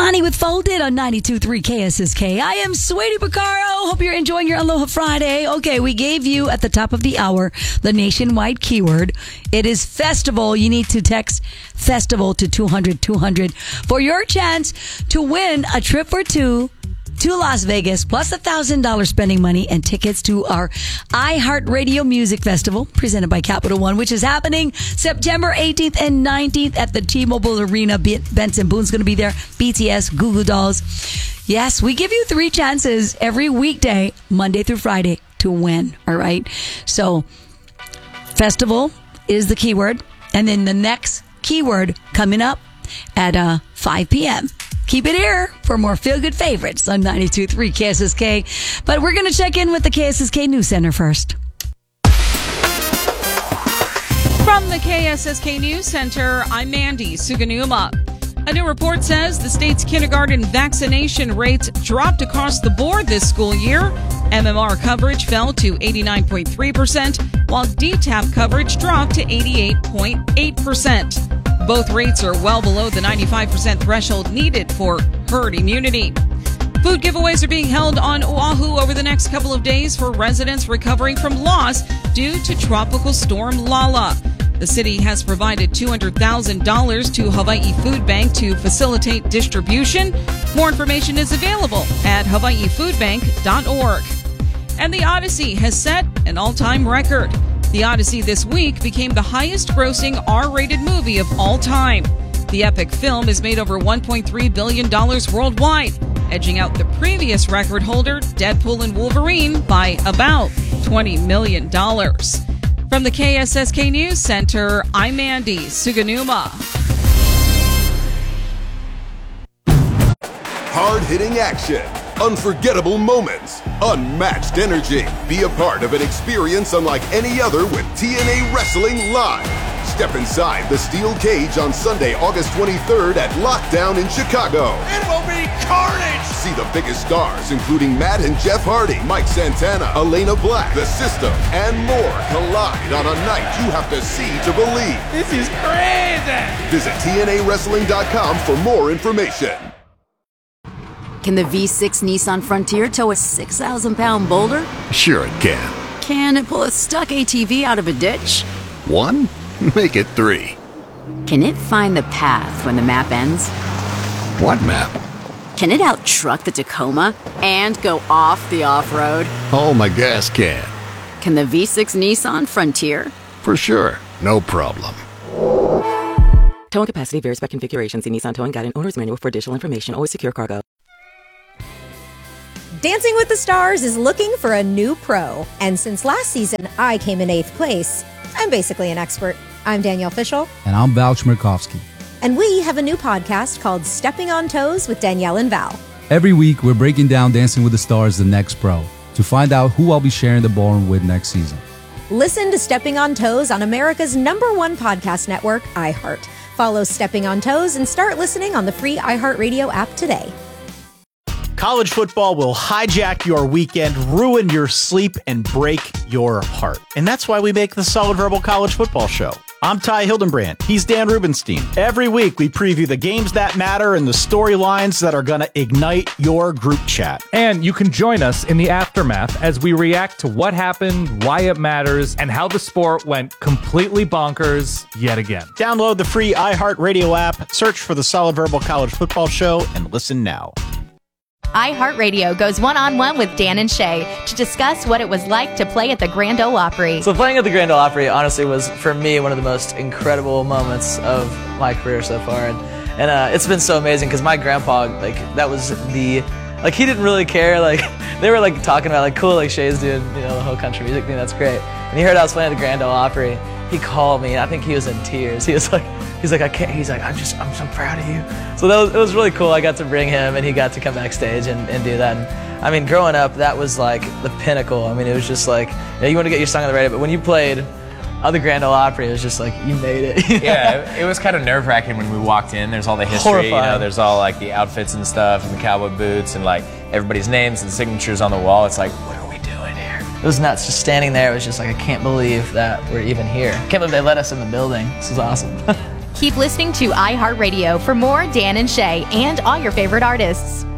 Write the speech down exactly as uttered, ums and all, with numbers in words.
Lonnie with Folded on ninety-two point three K S S K. I am Sweetie Picaro. Hope you're enjoying your Aloha Friday. Okay, we gave you at the top of the hour the nationwide keyword. It is festival. You need to text festival to two hundred two hundred for your chance to win a trip for two to Las Vegas, plus a one thousand dollars spending money and tickets to our iHeartRadio Music Festival, presented by Capital One, which is happening September eighteenth and nineteenth at the T-Mobile Arena. Benson Boone's going to be there, B T S, Goo Goo Dolls. Yes, we give you three chances every weekday, Monday through Friday, to win, all right? So, festival is the keyword, and then the next keyword coming up at uh, five p.m., keep it here for more feel-good favorites on ninety-two point three K S S K. But we're going to check in with the K S S K News Center first. From the K S S K News Center, I'm Mandy Suganuma. A new report says the state's kindergarten vaccination rates dropped across the board this school year. M M R coverage fell to eighty-nine point three percent, while D TAP coverage dropped to eighty-eight point eight percent. Both rates are well below the ninety-five percent threshold needed for herd immunity. Food giveaways are being held on Oahu over the next couple of days for residents recovering from loss due to Tropical Storm Lala. The city has provided two hundred thousand dollars to Hawaii Food Bank to facilitate distribution. More information is available at hawaii food bank dot org. And the Odyssey has set an all-time record. The Odyssey this week became the highest-grossing R-rated movie of all time. The epic film has made over one point three billion dollars worldwide, edging out the previous record holder, Deadpool and Wolverine, by about twenty million dollars. From the K S S K News Center, I'm Mandy Suganuma. Hard-hitting action, unforgettable moments, unmatched energy. Be a part of an experience unlike any other with T N A Wrestling Live. Step inside the steel cage on Sunday, August twenty-third at Lockdown in Chicago. It will be carnage! See the biggest stars, including Matt and Jeff Hardy, Mike Santana, Elena Black, The System, and more collide on a night you have to see to believe. This is crazy! Visit T N A wrestling dot com for more information. Can the V six Nissan Frontier tow a six thousand pound boulder? Sure it can. Can it pull a stuck A T V out of a ditch? One? Make it three. Can it find the path when the map ends? What map? Can it out-truck the Tacoma and go off the off-road? Oh, my gas can. Can the V six Nissan Frontier? For sure. No problem. Towing capacity varies by configuration. See Nissan Towing Guide and Owner's Manual for additional information. Always secure cargo. Dancing with the Stars is looking for a new pro. And since last season, I came in eighth place. I'm basically an expert. I'm Danielle Fishel. And I'm Val Chmerkovsky. And we have a new podcast called Stepping on Toes with Danielle and Val. Every week, we're breaking down Dancing with the Stars, the next pro, to find out who I'll be sharing the ballroom with next season. Listen to Stepping on Toes on America's number one podcast network, iHeart. Follow Stepping on Toes and start listening on the free iHeartRadio app today. College football will hijack your weekend, ruin your sleep, and break your heart. And that's why we make the Solid Verbal College Football Show. I'm Ty Hildenbrand. He's Dan Rubenstein. Every week, we preview the games that matter and the storylines that are going to ignite your group chat. And you can join us in the aftermath as we react to what happened, why it matters, and how the sport went completely bonkers yet again. Download the free iHeartRadio app, search for the Solid Verbal College Football Show, and listen now. iHeartRadio goes one-on-one with Dan and Shay to discuss what it was like to play at the Grand Ole Opry. So playing at the Grand Ole Opry, honestly, was, for me, one of the most incredible moments of my career so far. And, and uh, it's been so amazing because my grandpa, like, that was the, like, he didn't really care. Like, they were, like, talking about, like, cool, like, Shay's doing, you know, the whole country music thing, that's great. And he heard I was playing at the Grand Ole Opry. He called me, and I think he was in tears. He was like, he's like, I can't, he's like, I'm just, I'm so proud of you. So that was, it was really cool. I got to bring him, and he got to come backstage and, and do that. And I mean, growing up, that was like the pinnacle. I mean, it was just like, you know, you want to get your song on the radio, but when you played at the Grand Ole Opry, it was just like, you made it. You know? Yeah, it was kind of nerve-wracking when we walked in. There's all the history, Horrifying. you know, there's all like the outfits and stuff, and the cowboy boots, and like everybody's names and signatures on the wall. It's like, what are we doing here? It was nuts. Just standing there, it was just like, I can't believe that we're even here. I can't believe they let us in the building. This is awesome. Keep listening to iHeartRadio for more Dan and Shay and all your favorite artists.